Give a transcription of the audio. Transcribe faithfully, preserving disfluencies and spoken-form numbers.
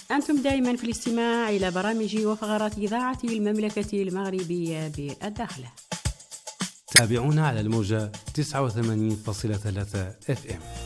أنتم دائما في الاستماع إلى برامج وفقرات إذاعة المملكة المغربية بالداخل. تابعونا على الموجة تسعة وثمانين فاصلة ثلاثة اف ام.